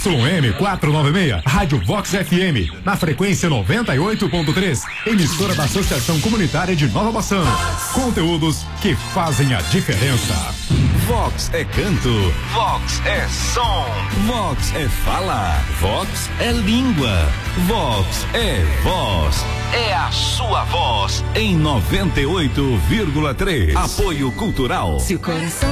YM496, Rádio Vox FM, na frequência 98.3, emissora da Associação Comunitária de Nova Maçã. Conteúdos que fazem a diferença. Vox é canto, Vox é som, Vox é fala, Vox é língua, Vox é voz. É a sua voz em 98,3. Apoio Cultural. Se o coração